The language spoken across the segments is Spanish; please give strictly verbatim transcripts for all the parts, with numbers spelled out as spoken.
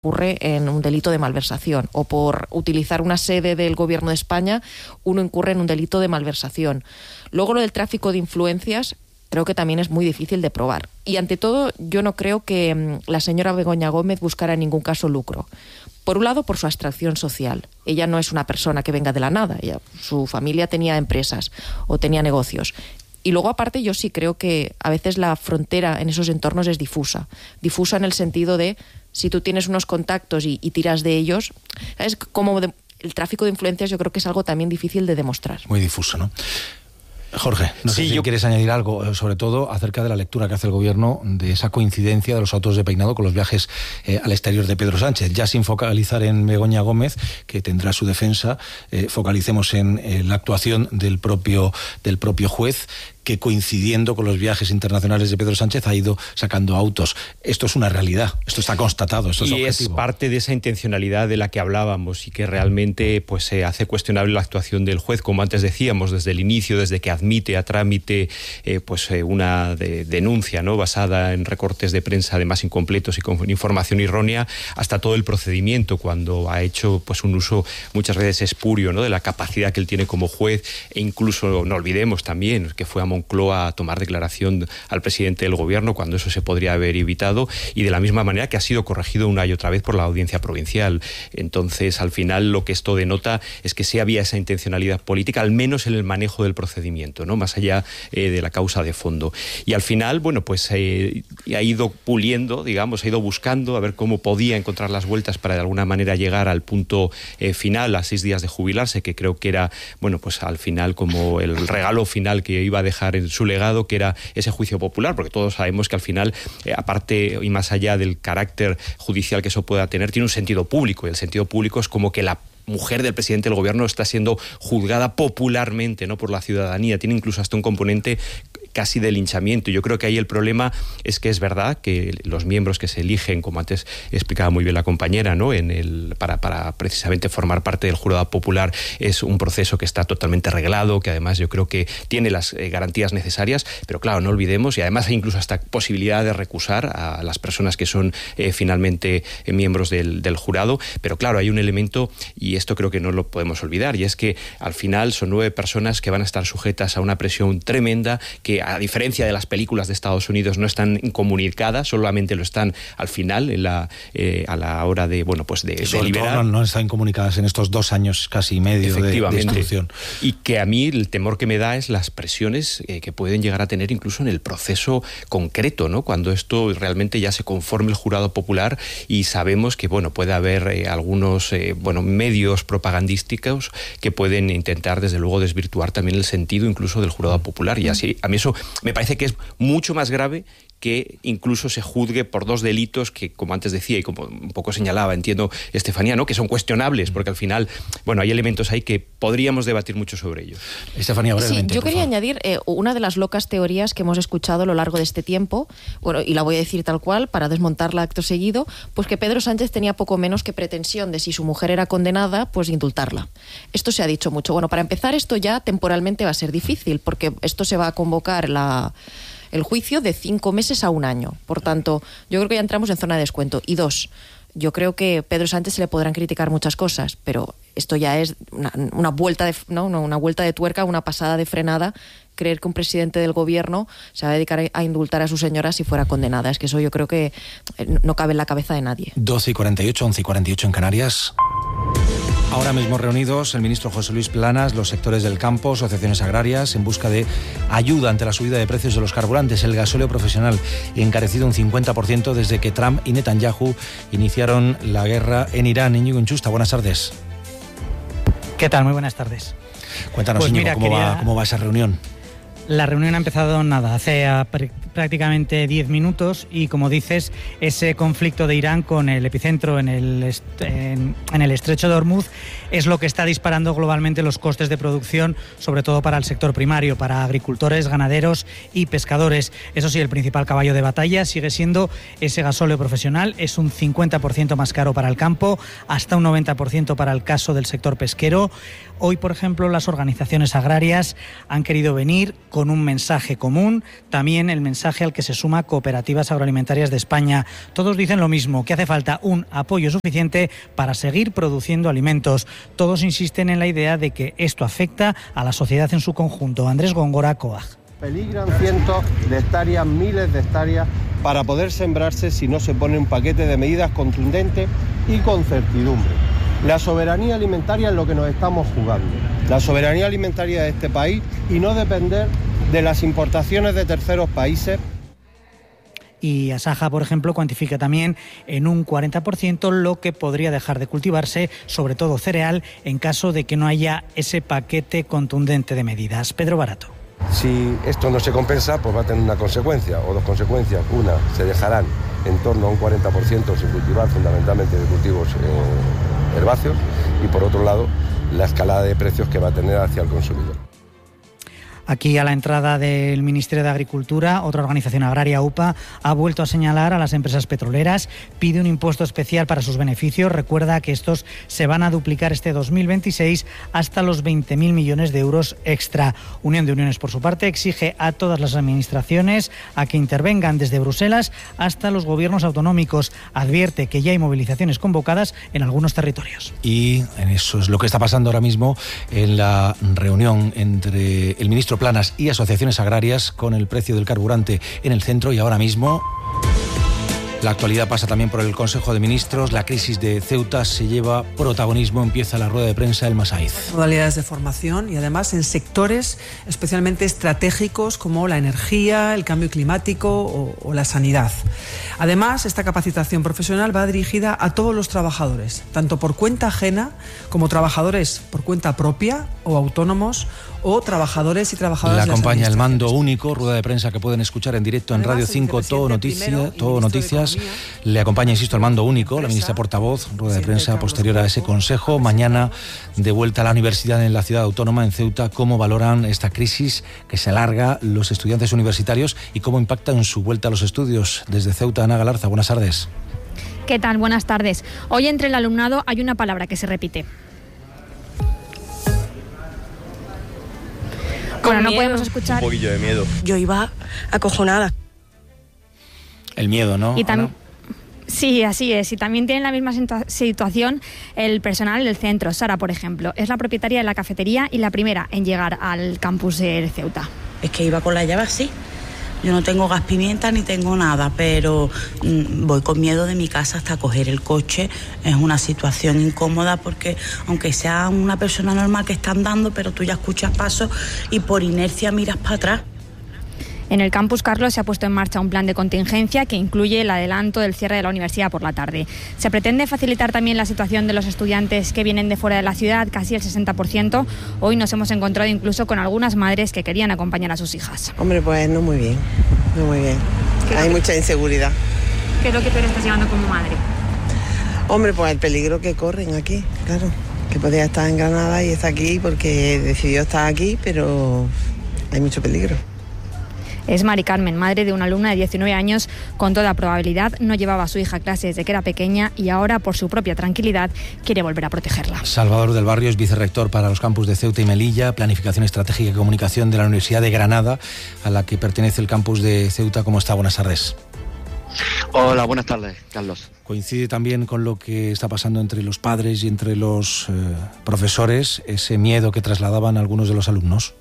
incurre en un delito de malversación, o por utilizar una sede del Gobierno de España uno incurre en un delito de malversación. Luego lo del tráfico de influencias creo que también es muy difícil de probar. Y ante todo, yo no creo que mmm, la señora Begoña Gómez buscara en ningún caso lucro. Por un lado, por su abstracción social. Ella no es una persona que venga de la nada. Ella, su familia tenía empresas o tenía negocios. Y luego, aparte, yo sí creo que a veces la frontera en esos entornos es difusa. Difusa en el sentido de, si tú tienes unos contactos y, y tiras de ellos, ¿sabes? Como de, el tráfico de influencias yo creo que es algo también difícil de demostrar. Muy difuso, ¿no? Jorge, no sé sí, si yo... quieres añadir algo, sobre todo acerca de la lectura que hace el Gobierno de esa coincidencia de los autos de peinado con los viajes eh, al exterior de Pedro Sánchez. Ya sin focalizar en Begoña Gómez, que tendrá su defensa, eh, focalicemos en eh, la actuación del propio, del propio juez, que coincidiendo con los viajes internacionales de Pedro Sánchez ha ido sacando autos. Esto es una realidad, esto está constatado, esto es y objetivo. Es parte de esa intencionalidad de la que hablábamos y que realmente pues se hace cuestionable la actuación del juez, como antes decíamos, desde el inicio, desde que admite a trámite eh, pues eh, una de, denuncia, ¿no?, basada en recortes de prensa además incompletos y con información errónea, hasta todo el procedimiento, cuando ha hecho pues un uso muchas veces espurio, ¿no?, de la capacidad que él tiene como juez, e incluso no olvidemos también que fue a Moncloa a tomar declaración al presidente del gobierno cuando eso se podría haber evitado, y de la misma manera que ha sido corregido una y otra vez por la audiencia provincial. Entonces, al final, lo que esto denota es que sí había esa intencionalidad política, al menos en el manejo del procedimiento, ¿no?, más allá eh, de la causa de fondo. Y al final, bueno, pues eh, ha ido puliendo, digamos, ha ido buscando a ver cómo podía encontrar las vueltas para de alguna manera llegar al punto eh, final, a seis días de jubilarse, que creo que era, bueno, pues al final como el regalo final que iba a dejar en su legado, que era ese juicio popular, porque todos sabemos que al final, eh, aparte y más allá del carácter judicial que eso pueda tener, tiene un sentido público, y el sentido público es como que la mujer del presidente del gobierno está siendo juzgada popularmente, ¿no?, por la ciudadanía. Tiene incluso hasta un componente casi de linchamiento. Yo creo que ahí el problema es que es verdad que los miembros que se eligen, como antes explicaba muy bien la compañera, ¿no?, en el para, para precisamente formar parte del jurado popular, es un proceso que está totalmente arreglado, que además yo creo que tiene las eh, garantías necesarias, pero claro, no olvidemos, y además hay incluso hasta posibilidad de recusar a las personas que son eh, finalmente eh, miembros del, del jurado, pero claro, hay un elemento, y esto creo que no lo podemos olvidar, y es que al final son nueve personas que van a estar sujetas a una presión tremenda, que a diferencia de las películas de Estados Unidos no están incomunicadas, solamente lo están al final, en la, eh, a la hora de, bueno, pues de, de liberar. No, no están incomunicadas en estos dos años casi y medio de, de instrucción. Y que a mí el temor que me da es las presiones eh, que pueden llegar a tener incluso en el proceso concreto, ¿no?, cuando esto realmente ya se conforme el jurado popular, y sabemos que, bueno, puede haber eh, algunos eh, bueno, medios propagandísticos que pueden intentar desde luego desvirtuar también el sentido incluso del jurado popular, y así a mí eso me parece que es mucho más grave que incluso se juzgue por dos delitos que, como antes decía y como un poco señalaba, entiendo, Estefanía, ¿no?, que son cuestionables, porque al final, bueno, hay elementos ahí que podríamos debatir mucho sobre ellos. Estefanía, brevemente. Sí, yo quería añadir eh, una de las locas teorías que hemos escuchado a lo largo de este tiempo, bueno, y la voy a decir tal cual para desmontarla acto seguido, pues que Pedro Sánchez tenía poco menos que pretensión de, si su mujer era condenada, pues indultarla. Esto se ha dicho mucho. Bueno, para empezar, esto ya temporalmente va a ser difícil, porque esto se va a convocar la... el juicio de cinco meses a un año. Por tanto, yo creo que ya entramos en zona de descuento. Y dos, yo creo que Pedro Sánchez se le podrán criticar muchas cosas, pero esto ya es una, una vuelta de, ¿no? una vuelta de tuerca, una pasada de frenada, creer que un presidente del gobierno se va a dedicar a indultar a su señora si fuera condenada. Es que eso yo creo que no cabe en la cabeza de nadie. doce y cuarenta y ocho, once y cuarenta y ocho en Canarias. Ahora mismo reunidos el ministro José Luis Planas, los sectores del campo, asociaciones agrarias, en busca de ayuda ante la subida de precios de los carburantes. El gasóleo profesional encarecido un cincuenta por ciento desde que Trump y Netanyahu iniciaron la guerra en Irán. Íñigo Inchusta, buenas tardes. ¿Qué tal? Muy buenas tardes. Cuéntanos, pues Íñigo, mira, ¿cómo, quería... va, ¿cómo va esa reunión? La reunión ha empezado, nada, hace prácticamente diez minutos, y como dices, ese conflicto de Irán con el epicentro en el, est en, en el estrecho de Hormuz es lo que está disparando globalmente los costes de producción, sobre todo para el sector primario, para agricultores, ganaderos y pescadores. Eso sí, el principal caballo de batalla sigue siendo ese gasóleo profesional. Es un cincuenta por ciento más caro para el campo, hasta un noventa por ciento para el caso del sector pesquero. Hoy, por ejemplo, las organizaciones agrarias han querido venir con un mensaje común, también el mensaje mensaje al que se suma Cooperativas Agroalimentarias de España. Todos dicen lo mismo, que hace falta un apoyo suficiente para seguir produciendo alimentos. Todos insisten en la idea de que esto afecta a la sociedad en su conjunto. Andrés Góngora, COAG. Peligran cientos de hectáreas, miles de hectáreas, para poder sembrarse si no se pone un paquete de medidas contundentes y con certidumbre. La soberanía alimentaria es lo que nos estamos jugando. La soberanía alimentaria de este país y no depender de las importaciones de terceros países. Y Asaja, por ejemplo, cuantifica también en un cuarenta por ciento lo que podría dejar de cultivarse, sobre todo cereal, en caso de que no haya ese paquete contundente de medidas. Pedro Barato. Si esto no se compensa, pues va a tener una consecuencia o dos consecuencias. Una, se dejarán en torno a un cuarenta por ciento sin cultivar, fundamentalmente de cultivos eh, herbáceos, y por otro lado, la escalada de precios que va a tener hacia el consumidor. Aquí, a la entrada del Ministerio de Agricultura, otra organización agraria, U P A, ha vuelto a señalar a las empresas petroleras, pide un impuesto especial para sus beneficios. Recuerda que estos se van a duplicar este dos mil veintiséis hasta los veinte mil millones de euros extra. Unión de Uniones, por su parte, exige a todas las administraciones a que intervengan desde Bruselas hasta los gobiernos autonómicos. Advierte que ya hay movilizaciones convocadas en algunos territorios. Y eso es lo que está pasando ahora mismo en la reunión entre el ministro Planas y asociaciones agrarias con el precio del carburante en el centro. Y ahora mismo la actualidad pasa también por el Consejo de Ministros. La crisis de Ceuta se lleva protagonismo. Empieza la rueda de prensa del Masaiz. Modalidades de formación y además en sectores especialmente estratégicos como la energía, el cambio climático o, o la sanidad. Además, esta capacitación profesional va dirigida a todos los trabajadores, tanto por cuenta ajena como trabajadores por cuenta propia o autónomos o trabajadores y trabajadoras. La acompaña el mando único, rueda de prensa que pueden escuchar en directo en Radio cinco, Todo Noticia, Todo Noticias. Le acompaña, insisto, el mando único, la ministra portavoz, rueda de prensa posterior a ese consejo. Mañana, de vuelta a la universidad en la ciudad autónoma, en Ceuta. ¿Cómo valoran esta crisis que se alarga los estudiantes universitarios y cómo impacta en su vuelta a los estudios? Desde Ceuta, Ana Galarza, buenas tardes. ¿Qué tal? Buenas tardes. Hoy entre el alumnado hay una palabra que se repite. Bueno, no podemos escuchar. Un poquillo de miedo. Yo iba acojonada. El miedo, ¿no? Y tam- sí, así es. Y también tiene la misma situa- situación el personal del centro. Sara, por ejemplo, es la propietaria de la cafetería y la primera en llegar al campus de Ceuta. Es que iba con la llave así. Yo no tengo gas pimienta ni tengo nada, pero mmm, voy con miedo de mi casa hasta coger el coche. Es una situación incómoda porque aunque sea una persona normal que está andando, pero tú ya escuchas pasos y por inercia miras para atrás. En el campus Carlos se ha puesto en marcha un plan de contingencia que incluye el adelanto del cierre de la universidad por la tarde. Se pretende facilitar también la situación de los estudiantes que vienen de fuera de la ciudad, casi el sesenta por ciento. Hoy nos hemos encontrado incluso con algunas madres que querían acompañar a sus hijas. Hombre, pues no muy bien, no muy bien. Hay mucha inseguridad. ¿Qué es lo que tú le estás llevando como madre? Hombre, pues el peligro que corren aquí, claro. Que podía estar en Granada y está aquí porque decidió estar aquí, pero hay mucho peligro. Es Mari Carmen, madre de una alumna de diecinueve años. Con toda probabilidad no llevaba a su hija a clase desde que era pequeña y ahora, por su propia tranquilidad, quiere volver a protegerla. Salvador del Barrio es vicerrector para los campus de Ceuta y Melilla, Planificación Estratégica y Comunicación de la Universidad de Granada, a la que pertenece el campus de Ceuta. ¿Cómo está? Buenas tardes. Hola, buenas tardes, Carlos. Coincide también con lo que está pasando entre los padres y entre los eh, profesores, ese miedo que trasladaban algunos de los alumnos.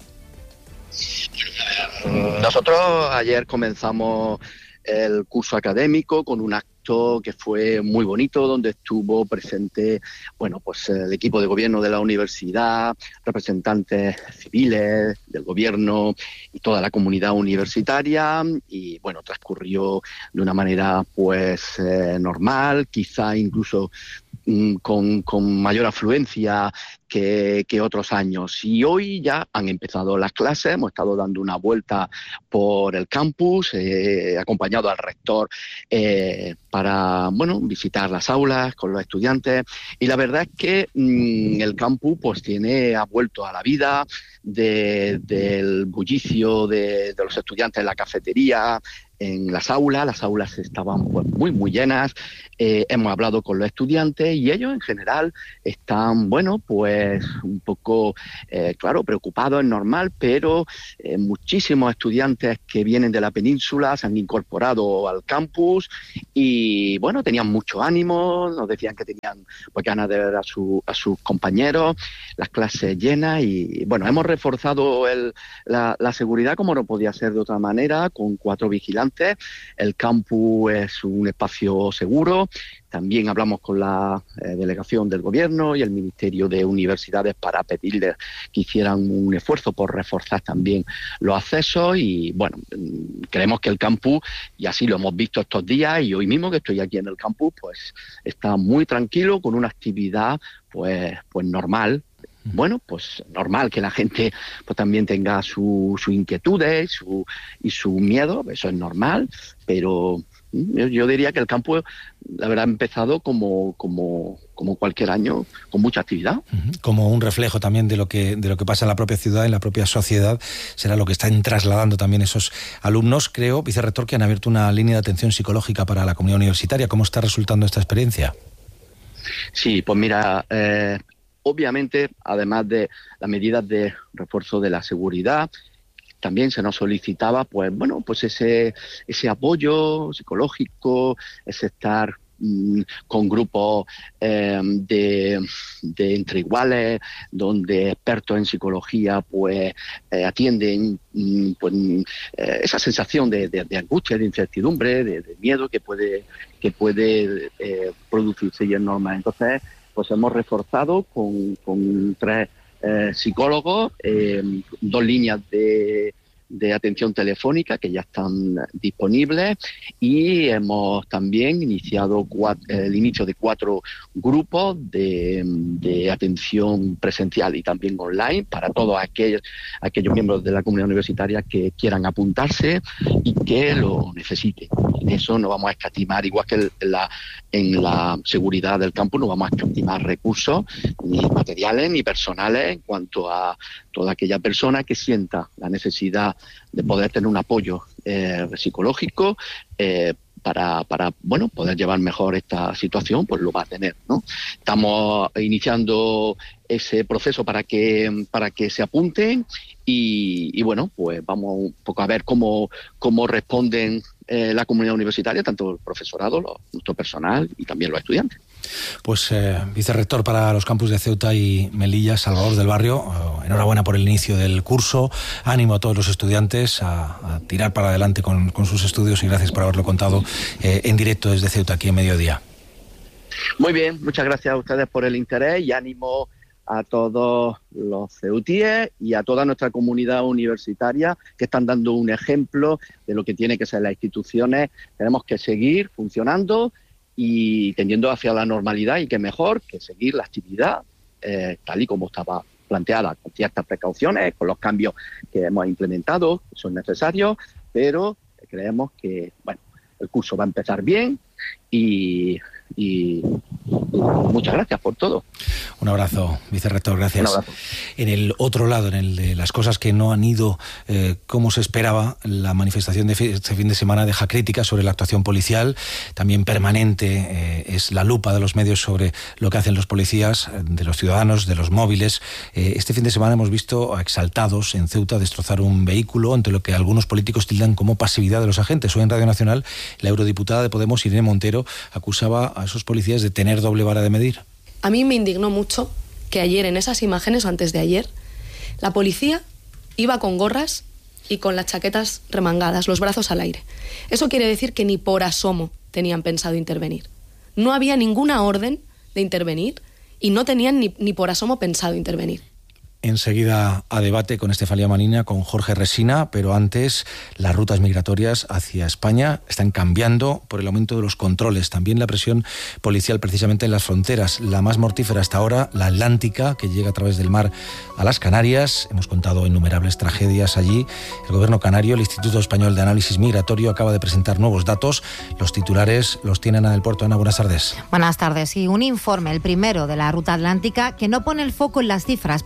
Nosotros ayer comenzamos el curso académico con un acto que fue muy bonito, donde estuvo presente, bueno, pues el equipo de gobierno de la universidad, representantes civiles del gobierno y toda la comunidad universitaria, y bueno, transcurrió de una manera pues eh, normal, quizá incluso mm, con, con mayor afluencia Que, que otros años. Y hoy ya han empezado las clases, hemos estado dando una vuelta por el campus, eh, acompañado al rector eh, para bueno, visitar las aulas con los estudiantes, y la verdad es que mmm, el campus pues tiene, ha vuelto a la vida de, del bullicio de, de los estudiantes en la cafetería, en las aulas. Las aulas estaban pues muy muy llenas, eh, hemos hablado con los estudiantes y ellos en general están, bueno, pues pues un poco, eh, claro, preocupado, es normal, pero eh, muchísimos estudiantes que vienen de la península se han incorporado al campus y, bueno, tenían mucho ánimo, nos decían que tenían pues, ganas de ver a, su, a sus compañeros, las clases llenas y, bueno, hemos reforzado el, la, la seguridad como no podía ser de otra manera, con cuatro vigilantes. El campus es un espacio seguro. También hablamos con la eh, delegación del Gobierno y el Ministerio de Universidades para pedirles que hicieran un esfuerzo por reforzar también los accesos y, bueno, creemos que el campus, y así lo hemos visto estos días y hoy mismo que estoy aquí en el campus, pues está muy tranquilo, con una actividad pues, pues normal. Bueno, pues normal que la gente pues también tenga sus su inquietudes su, y su miedo, eso es normal, pero yo, yo diría que el campo habrá empezado como, como, como cualquier año, con mucha actividad. Como un reflejo también de lo que de lo que pasa en la propia ciudad, en la propia sociedad, será lo que están trasladando también esos alumnos. Creo, vicerrector, que han abierto una línea de atención psicológica para la comunidad universitaria. ¿Cómo está resultando esta experiencia? Sí, pues mira... Eh, Obviamente, además de las medidas de refuerzo de la seguridad, también se nos solicitaba, pues bueno, pues ese ese apoyo psicológico, ese estar mmm, con grupos eh, de, de entre iguales, donde expertos en psicología, pues eh, atienden mmm, pues, eh, esa sensación de, de, de angustia, de incertidumbre, de, de miedo que puede que puede eh, producirse y es normal. Entonces, pues hemos reforzado con, con tres eh, psicólogos, eh, dos líneas de, de atención telefónica que ya están disponibles y hemos también iniciado cuatro, el inicio de cuatro grupos de, de atención presencial y también online para todos aquellos, aquellos miembros de la comunidad universitaria que quieran apuntarse y que lo necesiten. En eso no vamos a escatimar, igual que en la, en la seguridad del campus, no vamos a escatimar recursos ni materiales ni personales en cuanto a toda aquella persona que sienta la necesidad de poder tener un apoyo eh, psicológico eh, para, para bueno poder llevar mejor esta situación, pues lo va a tener, ¿no? Estamos iniciando ese proceso para que para que se apunten y, y bueno, pues vamos un poco a ver cómo, cómo responden eh, la comunidad universitaria, tanto el profesorado, lo, nuestro personal y también los estudiantes. Pues eh, vicerrector para los campus de Ceuta y Melilla, Salvador del Barrio, eh, enhorabuena por el inicio del curso, ánimo a todos los estudiantes a, a tirar para adelante con, con sus estudios y gracias por haberlo contado eh, en directo desde Ceuta aquí en Mediodía. Muy bien, muchas gracias a ustedes por el interés y ánimo a todos los ceutíes y a toda nuestra comunidad universitaria que están dando un ejemplo de lo que tiene que ser las instituciones. Tenemos que seguir funcionando y tendiendo hacia la normalidad y qué mejor que seguir la actividad eh, tal y como estaba planteada, con ciertas precauciones, con los cambios que hemos implementado, que son necesarios, pero creemos que bueno, el curso va a empezar bien y, y, y muchas gracias por todo. Un abrazo, vicerrector, gracias. Un abrazo. En el otro lado, en el de las cosas que no han ido eh, como se esperaba, la manifestación de este fin de semana deja críticas sobre la actuación policial. También permanente eh, es la lupa de los medios sobre lo que hacen los policías, de los ciudadanos, de los móviles. Eh, este fin de semana hemos visto a exaltados en Ceuta destrozar un vehículo, ante lo que algunos políticos tildan como pasividad de los agentes. Hoy en Radio Nacional, la eurodiputada de Podemos, Irene Montero, acusaba a esos policías de tener doble vara de medir. A mí me indignó mucho que ayer, en esas imágenes, o antes de ayer, la policía iba con gorras y con las chaquetas remangadas, los brazos al aire. Eso quiere decir que ni por asomo tenían pensado intervenir. No había ninguna orden de intervenir y no tenían ni, ni por asomo pensado intervenir. Enseguida a debate con Estefanía Manina, con Jorge Resina, pero antes las rutas migratorias hacia España están cambiando por el aumento de los controles, también la presión policial precisamente en las fronteras. La más mortífera hasta ahora, la Atlántica, que llega a través del mar a las Canarias. Hemos contado innumerables tragedias allí. El gobierno canario, el Instituto Español de Análisis Migratorio, acaba de presentar nuevos datos. Los titulares los tienen Ana del Puerto. Ana, buenas tardes. Buenas tardes. Y un informe, el primero de la ruta atlántica, que no pone el foco en las cifras, pero sí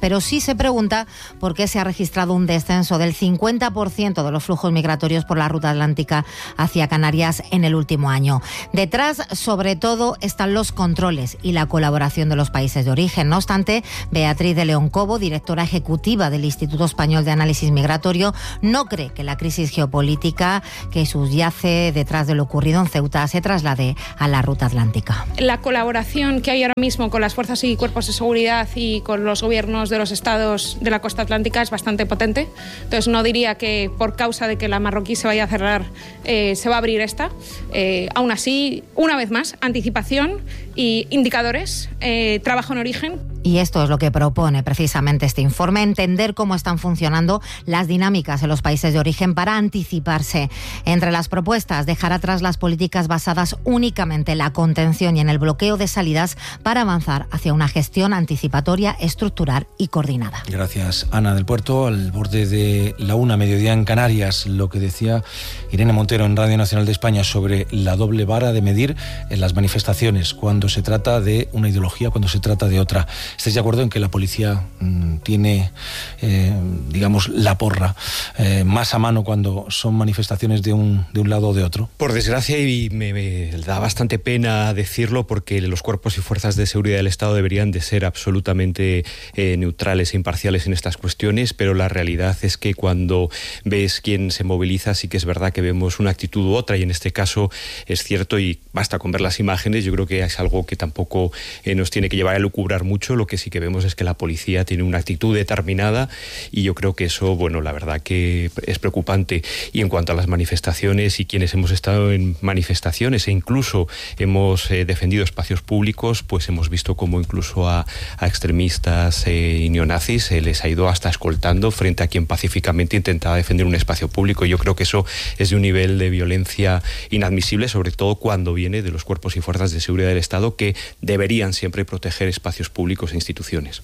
se pregunta por qué se ha registrado un descenso del cincuenta por ciento de los flujos migratorios por la ruta atlántica hacia Canarias en el último año. Detrás, sobre todo, están los controles y la colaboración de los países de origen. No obstante, Beatriz de León Cobo, directora ejecutiva del Instituto Español de Análisis Migratorio, no cree que la crisis geopolítica que subyace detrás de lo ocurrido en Ceuta se traslade a la ruta atlántica. La colaboración que hay ahora mismo con las fuerzas y cuerpos de seguridad y con los gobiernos de los estados de la costa atlántica es bastante potente. Entonces no diría que por causa de que la marroquí se vaya a cerrar eh, se va a abrir esta. Eh, aún así, una vez más, anticipación y indicadores, eh, trabajo en origen. Y esto es lo que propone precisamente este informe, entender cómo están funcionando las dinámicas en los países de origen para anticiparse. Entre las propuestas, dejar atrás las políticas basadas únicamente en la contención y en el bloqueo de salidas para avanzar hacia una gestión anticipatoria, estructural y coordinada. Gracias, Ana del Puerto. Al borde de la una, mediodía en Canarias, lo que decía Irene Montero en Radio Nacional de España sobre la doble vara de medir en las manifestaciones, cuando se trata de una ideología, cuando se trata de otra. ¿Estáis de acuerdo en que la policía mmm, tiene, eh, digamos, la porra eh, más a mano cuando son manifestaciones de un, de un lado o de otro? Por desgracia, y me, me da bastante pena decirlo, porque los cuerpos y fuerzas de seguridad del Estado deberían de ser absolutamente eh, neutrales e imparciales en estas cuestiones, pero la realidad es que cuando ves quién se moviliza, sí que es verdad que vemos una actitud u otra, y en este caso es cierto, y basta con ver las imágenes. Yo creo que es algo que tampoco eh, nos tiene que llevar a lucubrar mucho. Lo que sí que vemos es que la policía tiene una actitud determinada, y yo creo que eso, bueno, la verdad que es preocupante. Y en cuanto a las manifestaciones y quienes hemos estado en manifestaciones e incluso hemos eh, defendido espacios públicos, pues hemos visto cómo incluso a, a extremistas eh, y neonazis se les ha ido hasta escoltando frente a quien pacíficamente intentaba defender un espacio público. Yo creo que eso es de un nivel de violencia inadmisible, sobre todo cuando viene de los cuerpos y fuerzas de seguridad del Estado, que deberían siempre proteger espacios públicos e instituciones.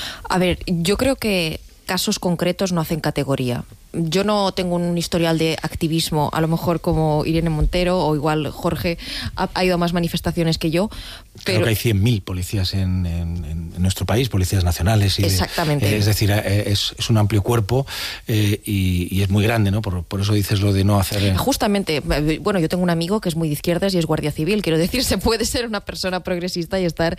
A ver, yo creo que casos concretos no hacen categoría. Yo no tengo un historial de activismo, a lo mejor como Irene Montero o igual Jorge ha, ha ido a más manifestaciones que yo. Pero... Creo que hay cien mil policías en, en, en nuestro país, policías nacionales. Y exactamente. De, eh, es decir, eh, es, es un amplio cuerpo eh, y, y es muy grande, ¿no? Por, por eso dices lo de no hacer... Eh... Justamente, bueno, yo tengo un amigo que es muy de izquierdas y es guardia civil. Quiero decir, se puede ser una persona progresista y estar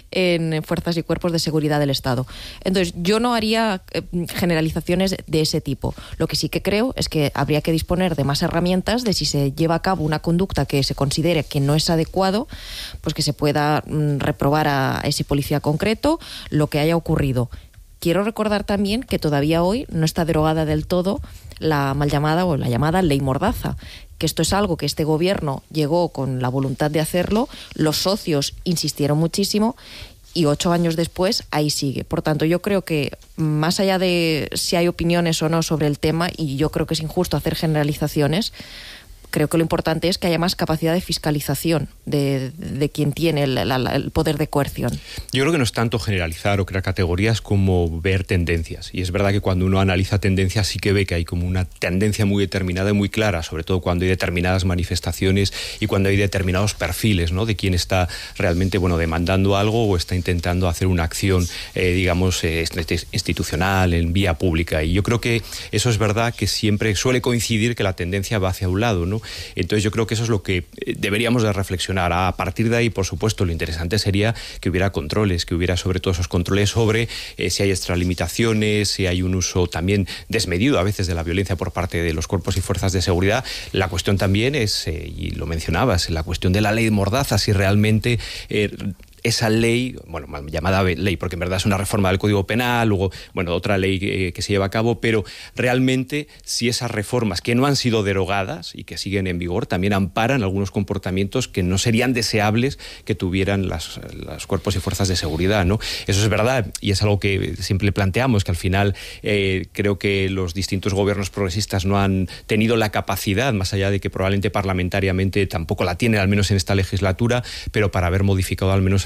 en fuerzas y cuerpos de seguridad del Estado. Entonces, yo no haría eh, generalizaciones de ese tipo. Lo que sí que creo es que habría que disponer de más herramientas de si se lleva a cabo una conducta que se considere que no es adecuado, pues que se pueda mm, reprobar a, a ese policía concreto lo que haya ocurrido. Quiero recordar también que todavía hoy no está derogada del todo la mal llamada o la llamada ley Mordaza, que esto es algo que este gobierno llegó con la voluntad de hacerlo, los socios insistieron muchísimo y ocho años después ahí sigue. Por tanto, yo creo que más allá de si hay opiniones o no sobre el tema, y yo creo que es injusto hacer generalizaciones, creo que lo importante es que haya más capacidad de fiscalización de, de quien tiene el, el, el poder de coerción. Yo creo que no es tanto generalizar o crear categorías como ver tendencias. Y es verdad que cuando uno analiza tendencias sí que ve que hay como una tendencia muy determinada y muy clara, sobre todo cuando hay determinadas manifestaciones y cuando hay determinados perfiles, ¿no?, de quién está realmente, bueno, demandando algo o está intentando hacer una acción, eh, digamos, eh, institucional, en vía pública. Y yo creo que eso es verdad, que siempre suele coincidir que la tendencia va hacia un lado, ¿no? Entonces yo creo que eso es lo que deberíamos de reflexionar. A partir de ahí, por supuesto, lo interesante sería que hubiera controles, que hubiera sobre todo esos controles sobre eh, si hay extralimitaciones, si hay un uso también desmedido a veces de la violencia por parte de los cuerpos y fuerzas de seguridad. La cuestión también es, eh, y lo mencionabas, la cuestión de la ley Mordaza, si realmente... Eh, esa ley, bueno, llamada ley, porque en verdad es una reforma del Código Penal, luego, bueno, otra ley que, que se lleva a cabo, pero realmente si esas reformas que no han sido derogadas y que siguen en vigor también amparan algunos comportamientos que no serían deseables que tuvieran las, los cuerpos y fuerzas de seguridad, ¿no? Eso es verdad, y es algo que siempre planteamos, que al final eh, creo que los distintos gobiernos progresistas no han tenido la capacidad, más allá de que probablemente parlamentariamente tampoco la tienen, al menos en esta legislatura, pero para haber modificado al menos el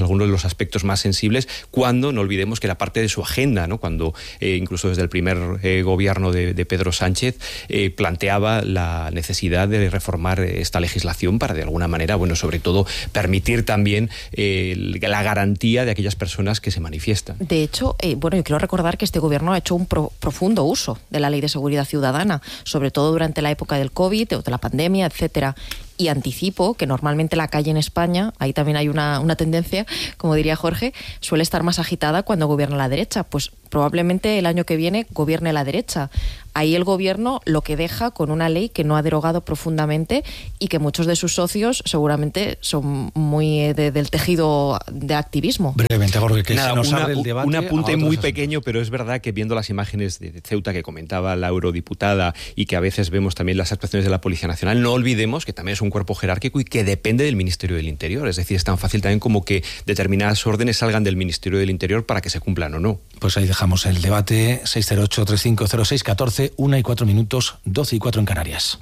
algunos de los aspectos más sensibles, cuando no olvidemos que era parte de su agenda, ¿no? Cuando eh, incluso desde el primer eh, gobierno de, de Pedro Sánchez eh, planteaba la necesidad de reformar esta legislación para de alguna manera, bueno, sobre todo permitir también eh, la garantía de aquellas personas que se manifiestan. De hecho, eh, bueno, yo quiero recordar que este gobierno ha hecho un pro, profundo uso de la Ley de Seguridad Ciudadana, sobre todo durante la época del COVID o de la pandemia, etcétera. Y anticipo que normalmente la calle en España, ahí también hay una, una tendencia, como diría Jorge, suele estar más agitada cuando gobierna la derecha. Pues probablemente el año que viene gobierne la derecha. Ahí el gobierno lo que deja con una ley que no ha derogado profundamente y que muchos de sus socios seguramente son muy de, del tejido de activismo. Brevemente, Jorge, que Nada, se nos una, abre el debate. Un apunte muy asuntos. pequeño, pero es verdad que viendo las imágenes de Ceuta que comentaba la eurodiputada y que a veces vemos también las actuaciones de la Policía Nacional, no olvidemos que también es un cuerpo jerárquico y que depende del Ministerio del Interior. Es decir, es tan fácil también como que determinadas órdenes salgan del Ministerio del Interior para que se cumplan o no. Pues ahí dejamos el debate. seis cero ocho, tres cinco cero seis, uno cuatro, una y cuatro minutos, doce y cuatro en Canarias.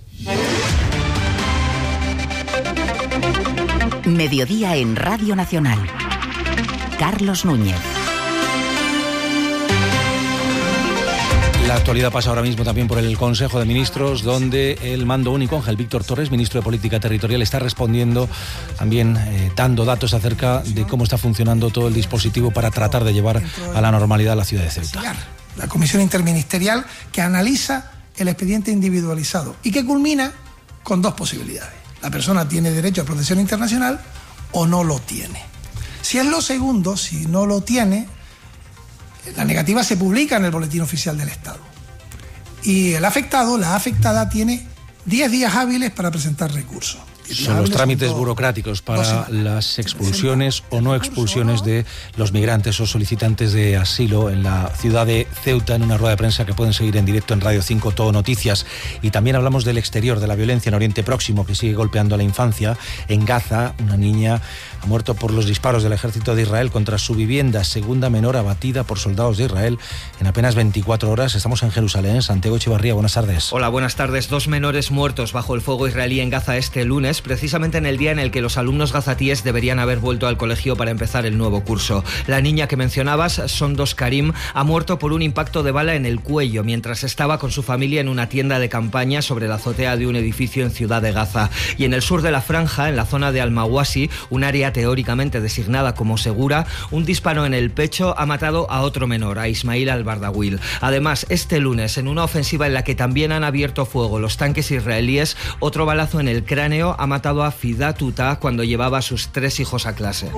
Mediodía en Radio Nacional. Carlos Núñez. La actualidad pasa ahora mismo también por el Consejo de Ministros, donde el mando único, Ángel Víctor Torres, ministro de Política Territorial, está respondiendo, también eh, dando datos acerca de cómo está funcionando todo el dispositivo para tratar de llevar a la normalidad la ciudad de Ceuta. La comisión interministerial que analiza el expediente individualizado y que culmina con dos posibilidades. La persona tiene derecho a protección internacional o no lo tiene. Si es lo segundo, si no lo tiene, la negativa se publica en el Boletín Oficial del Estado. Y el afectado, la afectada, tiene diez días hábiles para presentar recurso. Son los trámites burocráticos para las expulsiones o no expulsiones de los migrantes o solicitantes de asilo en la ciudad de Ceuta, en una rueda de prensa que pueden seguir en directo en Radio cinco Todo Noticias. Y también hablamos del exterior, de la violencia en Oriente Próximo, que sigue golpeando a la infancia. En Gaza, una niña ha muerto por los disparos del ejército de Israel contra su vivienda, segunda menor abatida por soldados de Israel en apenas veinticuatro horas. Estamos en Jerusalén. Santiago Echevarría, buenas tardes. Hola, buenas tardes. Dos menores muertos bajo el fuego israelí en Gaza este lunes, precisamente en el día en el que los alumnos gazatíes deberían haber vuelto al colegio para empezar el nuevo curso. La niña que mencionabas, Sondos Karim, ha muerto por un impacto de bala en el cuello mientras estaba con su familia en una tienda de campaña sobre la azotea de un edificio en Ciudad de Gaza. Y en el sur de la franja, en la zona de Al-Mawasi, un área teóricamente designada como segura, un disparo en el pecho ha matado a otro menor, a Ismail al-Bardawil. Además, este lunes, en una ofensiva en la que también han abierto fuego los tanques israelíes, otro balazo en el cráneo ha matado a Fida Tuta cuando llevaba a sus tres hijos a clase.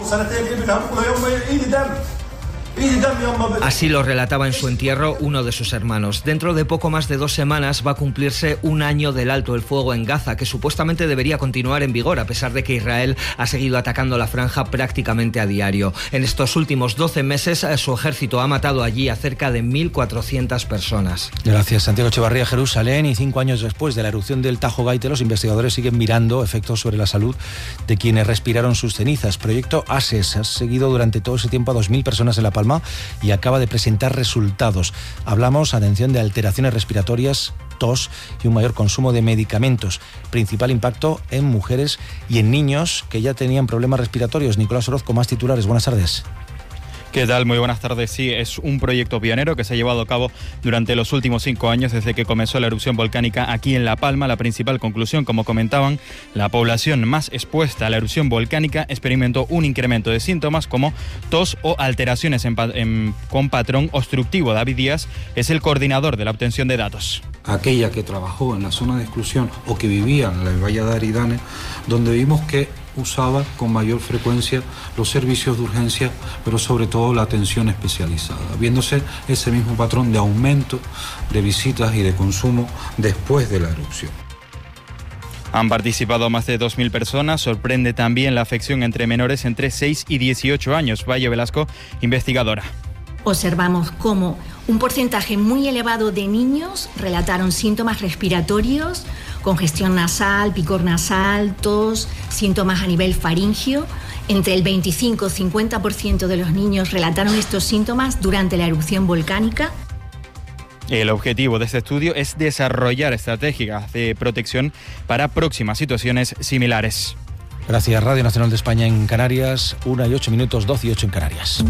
Así lo relataba en su entierro uno de sus hermanos. Dentro de poco más de dos semanas va a cumplirse un año del alto el fuego en Gaza, que supuestamente debería continuar en vigor, a pesar de que Israel ha seguido atacando la franja prácticamente a diario. En estos últimos doce meses, su ejército ha matado allí a cerca de mil cuatrocientas personas. Gracias, Santiago Echevarría. Jerusalén, y cinco años después de la erupción del Tajo Gaite, los investigadores siguen mirando efectos sobre la salud de quienes respiraron sus cenizas. Proyecto ASES ha seguido durante todo ese tiempo a dos mil personas en La Palma y acaba de presentar resultados. Hablamos, atención, de alteraciones respiratorias, tos y un mayor consumo de medicamentos. Principal impacto en mujeres y en niños que ya tenían problemas respiratorios. Nicolás Orozco, más titulares. Buenas tardes. ¿Qué tal? Muy buenas tardes. Sí, es un proyecto pionero que se ha llevado a cabo durante los últimos cinco años desde que comenzó la erupción volcánica aquí en La Palma. La principal conclusión, como comentaban, la población más expuesta a la erupción volcánica experimentó un incremento de síntomas como tos o alteraciones en, en, con patrón obstructivo. David Díaz es el coordinador de la obtención de datos. Aquella que trabajó en la zona de exclusión o que vivía en la Valle de Aridane, donde vimos que usaba con mayor frecuencia los servicios de urgencia, pero sobre todo la atención especializada, viéndose ese mismo patrón de aumento de visitas y de consumo después de la erupción. Han participado más de dos mil personas. Sorprende también la afección entre menores entre seis y dieciocho años. Valle Velasco, investigadora. Observamos cómo un porcentaje muy elevado de niños relataron síntomas respiratorios, congestión nasal, picor nasal, tos, síntomas a nivel faríngeo. Entre el veinticinco y cincuenta por ciento de los niños relataron estos síntomas durante la erupción volcánica. El objetivo de este estudio es desarrollar estrategias de protección para próximas situaciones similares. Gracias. Radio Nacional de España en Canarias, una y ocho minutos, doce y ocho en Canarias.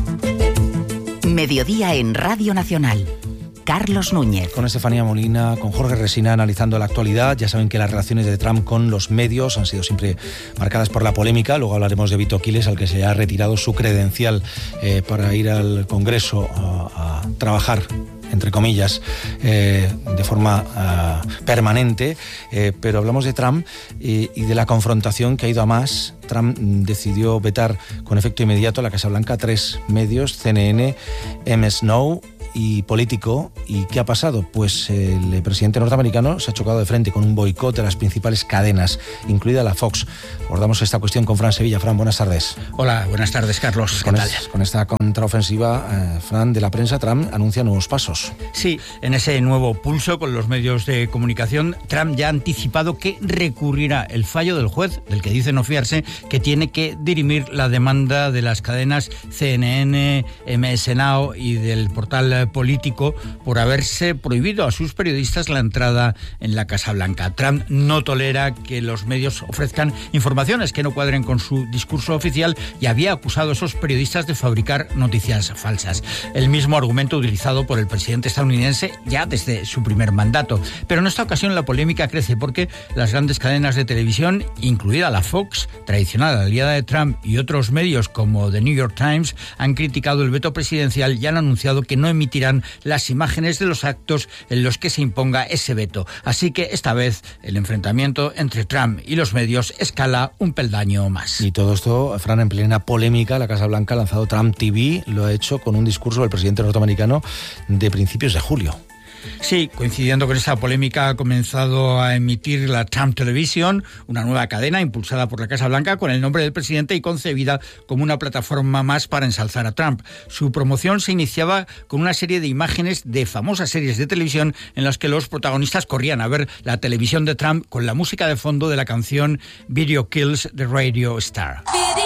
Mediodía en Radio Nacional. Carlos Núñez. Con Estefanía Molina, con Jorge Resina analizando la actualidad. Ya saben que las relaciones de Trump con los medios han sido siempre marcadas por la polémica. Luego hablaremos de Vito Quiles, al que se ha retirado su credencial eh, para ir al Congreso a, a trabajar, entre comillas, eh, de forma uh, permanente, eh, pero hablamos de Trump eh, y de la confrontación que ha ido a más. Trump decidió vetar con efecto inmediato a la Casa Blanca tres medios, C N N, M S N O y Político. ¿Y qué ha pasado? Pues el presidente norteamericano se ha chocado de frente con un boicot de las principales cadenas, incluida la Fox. Abordamos esta cuestión con Fran Sevilla. Fran, buenas tardes. Hola, buenas tardes, Carlos. Con, es, con esta contraofensiva, eh, Fran, de la prensa, Trump anuncia nuevos pasos. Sí, en ese nuevo pulso con los medios de comunicación, Trump ya ha anticipado que recurrirá el fallo del juez, del que dice no fiarse, que tiene que dirimir la demanda de las cadenas C N N, M S N O y del portal Político por haberse prohibido a sus periodistas la entrada en la Casa Blanca. Trump no tolera que los medios ofrezcan informaciones que no cuadren con su discurso oficial y había acusado a esos periodistas de fabricar noticias falsas. El mismo argumento utilizado por el presidente estadounidense ya desde su primer mandato. Pero en esta ocasión la polémica crece porque las grandes cadenas de televisión, incluida la Fox, tradicional aliada de Trump, y otros medios como The New York Times, han criticado el veto presidencial y han anunciado que no emitirán las imágenes de los actos en los que se imponga ese veto. Así que esta vez el enfrentamiento entre Trump y los medios escala un peldaño más. Y todo esto, Fran, en plena polémica, la Casa Blanca ha lanzado Trump T V, lo ha hecho con un discurso del presidente norteamericano de principios de julio. Sí, coincidiendo con esa polémica ha comenzado a emitir la Trump Television, una nueva cadena impulsada por la Casa Blanca con el nombre del presidente y concebida como una plataforma más para ensalzar a Trump. Su promoción se iniciaba con una serie de imágenes de famosas series de televisión en las que los protagonistas corrían a ver la televisión de Trump con la música de fondo de la canción Video Kills the Radio Star.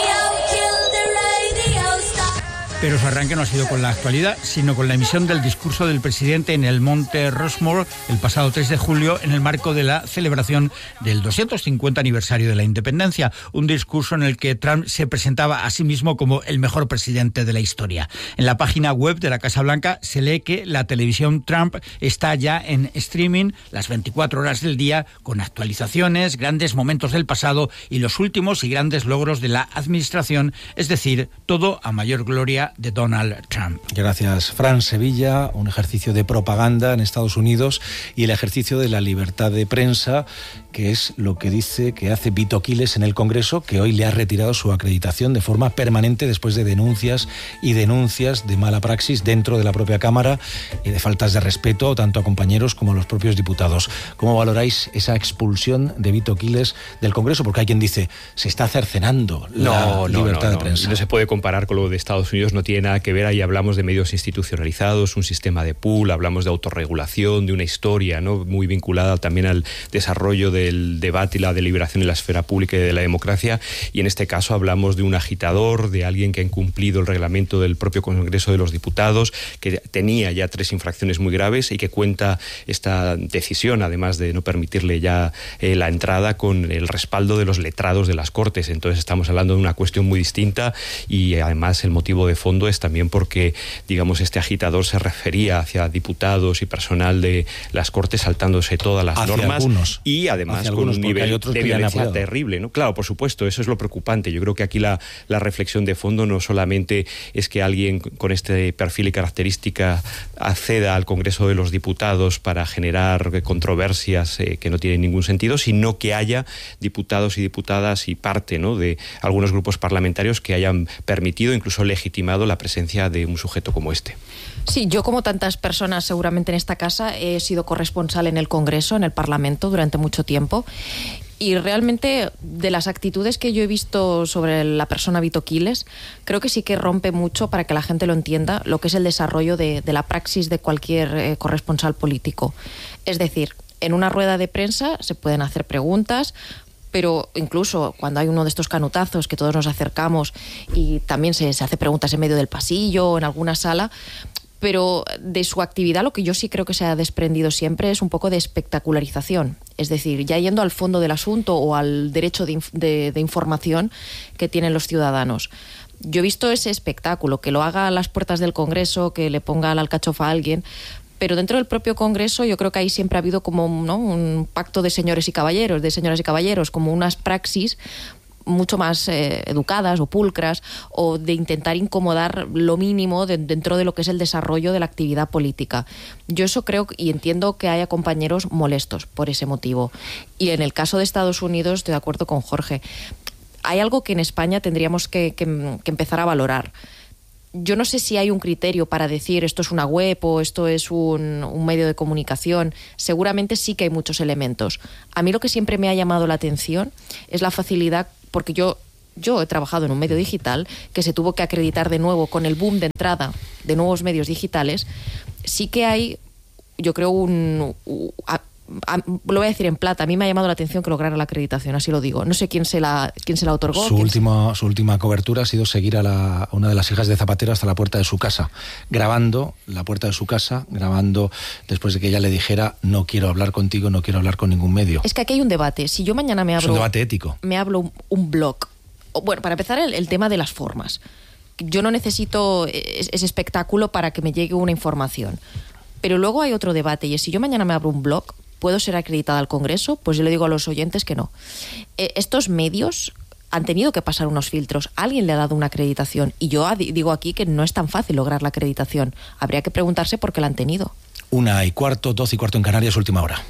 Pero su arranque no ha sido con la actualidad, sino con la emisión del discurso del presidente en el Monte Rushmore el pasado tres de julio en el marco de la celebración del doscientos cincuenta aniversario de la independencia, un discurso en el que Trump se presentaba a sí mismo como el mejor presidente de la historia. En la página web de la Casa Blanca se lee que la televisión Trump está ya en streaming las veinticuatro horas del día, con actualizaciones, grandes momentos del pasado y los últimos y grandes logros de la administración, es decir, todo a mayor gloria de Donald Trump. Gracias, Fran Sevilla. Un ejercicio de propaganda en Estados Unidos y el ejercicio de la libertad de prensa, que es lo que dice que hace Vito Quiles en el Congreso, que hoy le ha retirado su acreditación de forma permanente después de denuncias y denuncias de mala praxis dentro de la propia Cámara y de faltas de respeto tanto a compañeros como a los propios diputados. ¿Cómo valoráis esa expulsión de Vito Quiles del Congreso? Porque hay quien dice, se está cercenando la no, no, libertad no, de no. prensa. No se puede comparar con lo de Estados Unidos, no tiene nada que ver. Ahí hablamos de medios institucionalizados, un sistema de pool, hablamos de autorregulación, de una historia, ¿no?, muy vinculada también al desarrollo del debate y la deliberación en la esfera pública y de la democracia, y en este caso hablamos de un agitador, de alguien que ha incumplido el reglamento del propio Congreso de los Diputados, que tenía ya tres infracciones muy graves y que cuenta esta decisión, además de no permitirle ya eh, la entrada, con el respaldo de los letrados de las Cortes. Entonces estamos hablando de una cuestión muy distinta, y además el motivo de fondo es también porque, digamos, este agitador se refería hacia diputados y personal de las Cortes saltándose todas las hacia normas algunos, y además con un nivel de violencia terrible, ¿no? Claro, por supuesto, eso es lo preocupante. Yo creo que aquí la, la reflexión de fondo no solamente es que alguien con este perfil y característica acceda al Congreso de los Diputados para generar controversias eh, que no tienen ningún sentido, sino que haya diputados y diputadas y parte, ¿no?, de algunos grupos parlamentarios que hayan permitido, incluso legitimado, la presencia de un sujeto como este. Sí, yo, como tantas personas seguramente en esta casa, he sido corresponsal en el Congreso, en el Parlamento, durante mucho tiempo. Y realmente, de las actitudes que yo he visto sobre la persona Vito Quiles, creo que sí que rompe mucho, para que la gente lo entienda, lo que es el desarrollo de, de la praxis de cualquier eh, corresponsal político. Es decir, en una rueda de prensa se pueden hacer preguntas, pero incluso cuando hay uno de estos canutazos que todos nos acercamos y también se, se hace preguntas en medio del pasillo o en alguna sala, pero de su actividad lo que yo sí creo que se ha desprendido siempre es un poco de espectacularización. Es decir, ya yendo al fondo del asunto o al derecho de, de, de información que tienen los ciudadanos. Yo he visto ese espectáculo, que lo haga a las puertas del Congreso, que le ponga la alcachofa a alguien, pero dentro del propio Congreso yo creo que ahí siempre ha habido como, ¿no?, un pacto de señores y caballeros, de señoras y caballeros, como unas praxis mucho más eh, educadas o pulcras, o de intentar incomodar lo mínimo de, dentro de lo que es el desarrollo de la actividad política. Yo eso creo y entiendo que haya compañeros molestos por ese motivo. Y en el caso de Estados Unidos estoy de acuerdo con Jorge. Hay algo que en España tendríamos que, que, que empezar a valorar. Yo no sé si hay un criterio para decir esto es una web o esto es un, un medio de comunicación. Seguramente sí que hay muchos elementos. A mí lo que siempre me ha llamado la atención es la facilidad, porque yo, yo he trabajado en un medio digital que se tuvo que acreditar de nuevo con el boom de entrada de nuevos medios digitales. Sí que hay, yo creo, un... un a, a, lo voy a decir en plata, a mí me ha llamado la atención que lograra la acreditación, así lo digo. No sé quién se la, quién se la otorgó. Su última, su última cobertura ha sido seguir a, la, a una de las hijas de Zapatero hasta la puerta de su casa, grabando la puerta de su casa, grabando después de que ella le dijera no quiero hablar contigo, no quiero hablar con ningún medio. Es que aquí hay un debate. Si yo mañana me abro... Es un debate ético. Me hablo un, un blog. O, bueno, para empezar, el, el tema de las formas. Yo no necesito ese espectáculo para que me llegue una información. Pero luego hay otro debate, y es si yo mañana me abro un blog, ¿puedo ser acreditada al Congreso? Pues yo le digo a los oyentes que no. Eh, estos medios han tenido que pasar unos filtros. Alguien le ha dado una acreditación. Y yo digo aquí que no es tan fácil lograr la acreditación. Habría que preguntarse por qué la han tenido. Una y cuarto, doce y cuarto en Canarias, última hora.